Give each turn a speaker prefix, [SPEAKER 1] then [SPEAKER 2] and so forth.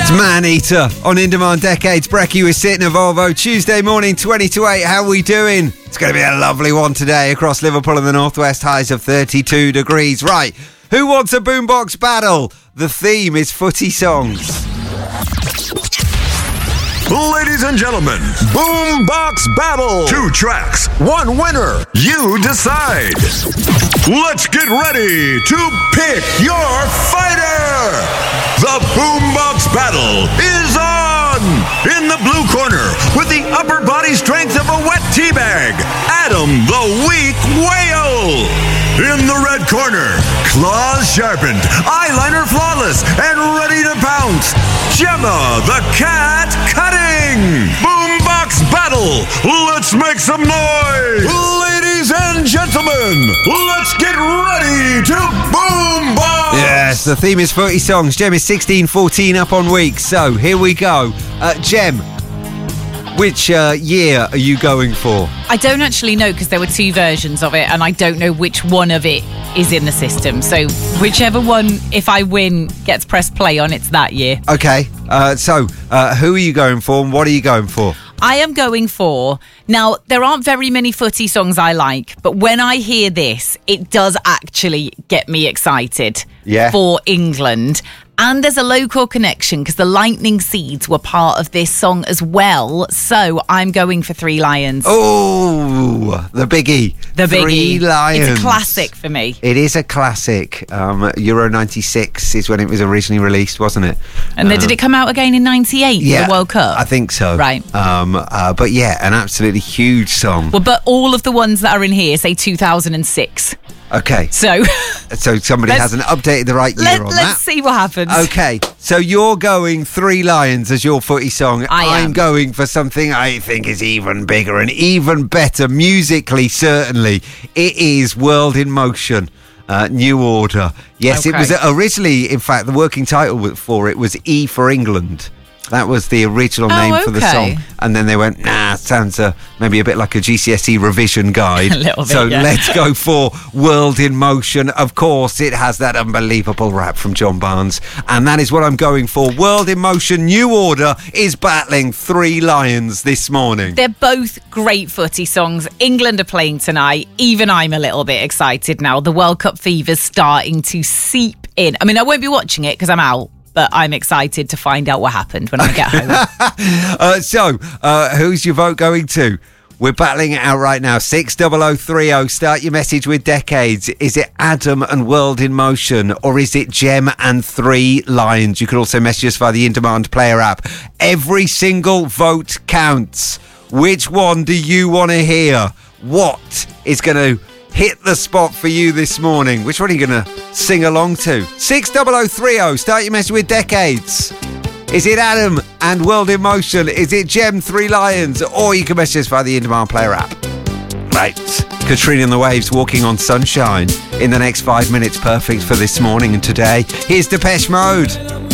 [SPEAKER 1] It's Man-Eater on In Demand Decades. Brecky was sitting a Volvo. Tuesday morning, 20 to 8. How are we doing? It's going to be a lovely one today across Liverpool and the Northwest. Highs of 32 degrees. Right, who wants a boombox battle? The theme is footy songs.
[SPEAKER 2] Ladies and gentlemen, Boombox Battle. 2 tracks, 1 winner. You decide. Let's get ready to pick your fighter. The Boombox Battle is on. In the blue corner, with the upper body strength of a wet tea bag, Adam the Weak Whale. In the red corner, claws sharpened, eyeliner flawless, and ready to pounce, Gemma the Cat Cutting. Boombox Battle, let's make some noise. Ladies and gentlemen, let's get ready to boombox.
[SPEAKER 1] Yes, the theme is footy songs. Gem is 16-14 up on weeks. So here we go. Gem, which year are you going for?
[SPEAKER 3] I don't actually know because there were 2 versions of it and I don't know which one of it is in the system. So whichever one, if I win, gets press play on, it's that year.
[SPEAKER 1] Okay, so who are you going for and what are you going for?
[SPEAKER 3] I am going for... Now, there aren't very many footy songs I like, but when I hear this, it does actually get me excited for England. And there's a local connection because the Lightning Seeds were part of this song as well. So I'm going for 3 Lions.
[SPEAKER 1] Oh, the biggie.
[SPEAKER 3] The biggie.
[SPEAKER 1] 3 Lions.
[SPEAKER 3] It's a classic for me.
[SPEAKER 1] It is a classic. Euro 96 is when it was originally released, wasn't it?
[SPEAKER 3] And then did it come out again in 98 for the World Cup?
[SPEAKER 1] I think so.
[SPEAKER 3] Right.
[SPEAKER 1] But yeah, an absolutely huge song.
[SPEAKER 3] Well, but all of the ones that are in here say 2006.
[SPEAKER 1] Okay.
[SPEAKER 3] So
[SPEAKER 1] somebody hasn't updated the right year on that.
[SPEAKER 3] Let's see what happens.
[SPEAKER 1] Okay, so you're going 3 Lions as your footy song. I'm going for something I think is even bigger and even better musically, certainly. It is World in Motion. New Order. Yes, It was originally, in fact, the working title for it was E for England. That was the original name for the song. And then they went, sounds maybe a bit like a GCSE revision guide.
[SPEAKER 3] A little bit,
[SPEAKER 1] so let's go for World in Motion. Of course, it has that unbelievable rap from John Barnes. And that is what I'm going for. World in Motion, New Order is battling 3 Lions this morning.
[SPEAKER 3] They're both great footy songs. England are playing tonight. Even I'm a little bit excited now. The World Cup fever's starting to seep in. I mean, I won't be watching it because I'm out. But I'm excited to find out what happened when I get home.
[SPEAKER 1] So, who's your vote going to? We're battling it out right now. 60030. Start your message with Decades. Is it Adam and World in Motion? Or is it Gem and 3 Lions? You can also message us via the In Demand Player app. Every single vote counts. Which one do you want to hear? What is going to hit the spot for you this morning? Which one are you going to sing along to? 60030. Start your message with Decades. Is it Adam and World in Motion? Is it Gem, 3 Lions? Or you can message us via the In Demand Player app. Right. Katrina and the Waves, Walking on Sunshine. In the next 5 minutes, perfect for this morning and today. Here's Depeche Mode.